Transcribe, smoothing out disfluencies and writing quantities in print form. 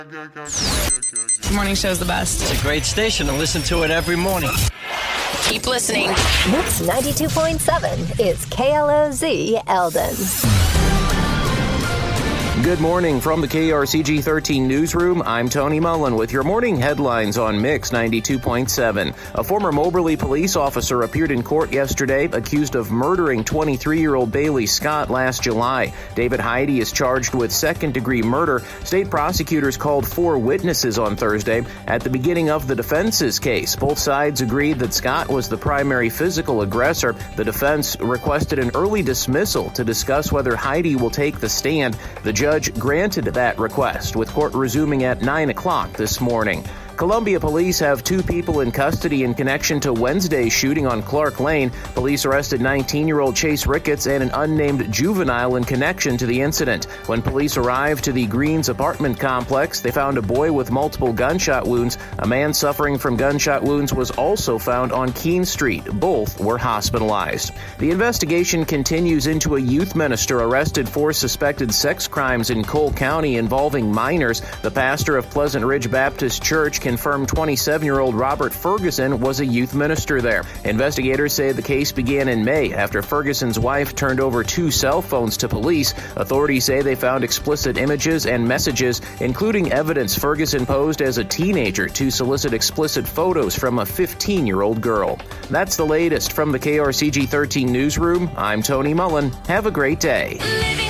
The morning show's the best. It's a great station to listen to it every morning. Keep listening. Mix 92.7 is KLOZ Eldon. Good morning from the KRCG 13 newsroom. I'm Tony Mullen with your morning headlines on Mix 92.7. A former Moberly police officer appeared in court yesterday accused of murdering 23-year-old Bailey Scott last July. David Heide is charged with second-degree murder. State prosecutors called 4 witnesses on Thursday. At the beginning of the defense's case, both sides agreed that Scott was the primary physical aggressor. The defense requested an early dismissal to discuss whether Heide will take the stand. The judge granted that request, with court resuming at 9 o'clock this morning. Columbia police have 2 people in custody in connection to Wednesday's shooting on Clark Lane. Police arrested 19-year-old Chase Ricketts and an unnamed juvenile in connection to the incident. When police arrived to the Greens apartment complex, they found a boy with multiple gunshot wounds. A man suffering from gunshot wounds was also found on Keene Street. Both were hospitalized. The investigation continues into a youth minister arrested for suspected sex crimes in Cole County involving minors. The pastor of Pleasant Ridge Baptist Church confirmed 27-year-old Robert Ferguson was a youth minister there. Investigators say the case began in May after Ferguson's wife turned over 2 cell phones to police. Authorities say they found explicit images and messages, including evidence Ferguson posed as a teenager to solicit explicit photos from a 15-year-old girl. That's the latest from the KRCG 13 newsroom. I'm Tony Mullen. Have a great day.